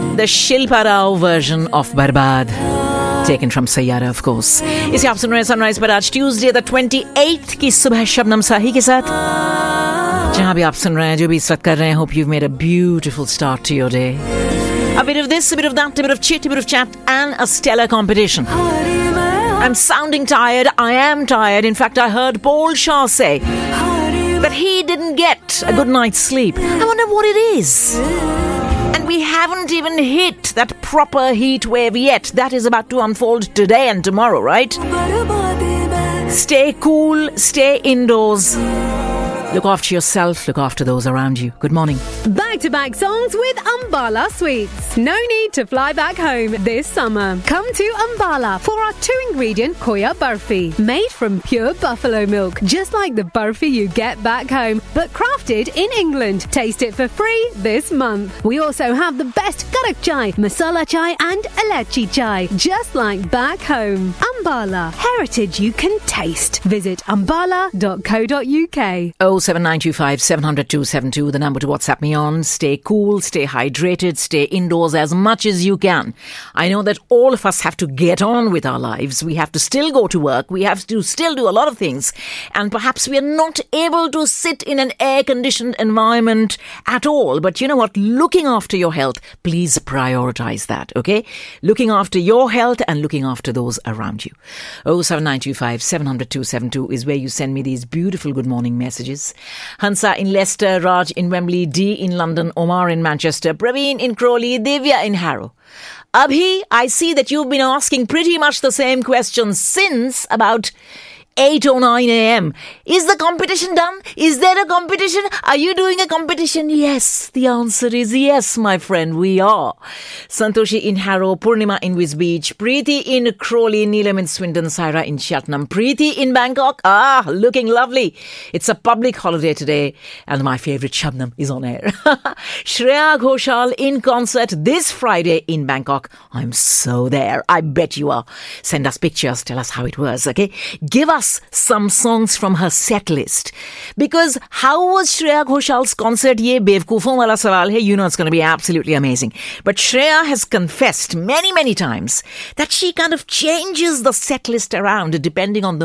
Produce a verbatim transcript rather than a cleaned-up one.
The Shilpa Rao version of Barbad, taken from Sayyara, of course. इसे आप सुन रहे हैं सनराइज पर आज ट्यूसडे द अट्ठाईस की सुबह शबनम साही के साथ. जहां भी आप सुन रहे हैं, जो भी इस वक्त कर रहे हैं, hope you've made a beautiful start to your day. A bit of this, a bit of that, a bit of chit, a bit of chat, and a stellar competition. I'm sounding tired. I am tired. In fact, I heard Paul Shah say that he didn't get a good night's sleep. I wonder what it is. And we haven't even hit that proper heat wave yet. That is about to unfold today and tomorrow, right? Stay cool, stay indoors. Look after yourself, look after those around you. Good morning. Back-to-back songs with Ambala Sweets. No need to fly back home this summer. Come to Ambala for our two-ingredient Khoya Barfi. Made from pure buffalo milk, just like the barfi you get back home, but crafted in England. Taste it for free this month. We also have the best karak chai, masala chai and elaichi chai, just like back home. Ambala, heritage you can taste. Visit ambala dot co dot uk. oh seven nine two five seven zero zero two seven two, the number to WhatsApp me on. Stay cool, stay hydrated, stay indoors as much as you can. I know that all of us have to get on with our lives. We have to still go to work. We have to still do a lot of things. And perhaps we are not able to sit in an air-conditioned environment at all. But you know what? Looking after your health, please prioritize that, okay? Looking after your health and looking after those around you. oh seven nine two five seven zero zero two seven two is where you send me these beautiful good morning messages. Hansa in Leicester, Raj in Wembley, Dee in London, Omar in Manchester, Praveen in Crawley, Divya in Harrow. Abhi, I see that you've been asking pretty much the same questions since about eight or nine a.m. Is the competition done? Is there a competition? Are you doing a competition? Yes, the answer is yes, my friend, we are. Santoshi in Harrow, Purnima in Wisbech, Preeti in Crawley, Neelam in Swindon, Saira in Cheltenham, Preeti in Bangkok. Ah, looking lovely. It's a public holiday today and my favourite Shabnam is on air. Shreya Ghoshal in concert this Friday in Bangkok. I'm so there. I bet you are. Send us pictures. Tell us how it was, okay? Give us some songs from her set list. Because how was Shreya Ghoshal's concert? Ye bevkoofon wala sawal hai. You know it's going to be absolutely amazing. But Shreya has confessed many, many times that she kind of changes the set list around depending on the